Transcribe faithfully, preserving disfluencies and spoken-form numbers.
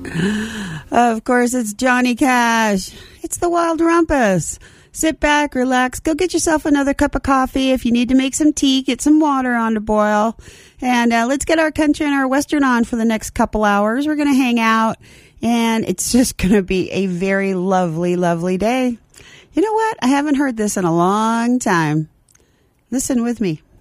Of course, it's Johnny Cash. It's the Wild Rumpus. Sit back, relax, go get yourself another cup of coffee. If you need to make some tea, get some water on to boil. And uh, let's get our country and our Western on for the next couple hours. We're going to hang out, and it's just going to be a very lovely, lovely day. You know what? I haven't heard this in a long time. Listen with me.